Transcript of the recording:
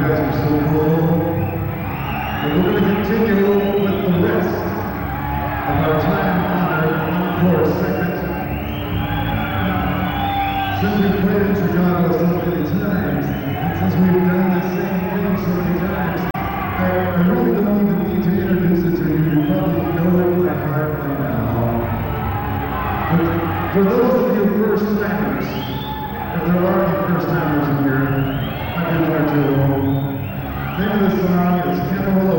guys are so cool. And we're going to continue with the rest of our time-honored encore segment. Since we've played in Chicago so many times, and since we've done the same thing so many times, I really don't even need to introduce it to you. You probably know it by heart by now. But for those of you first-timers, if there are any first-timers in here, I've been there too. The name of the song is Camarillo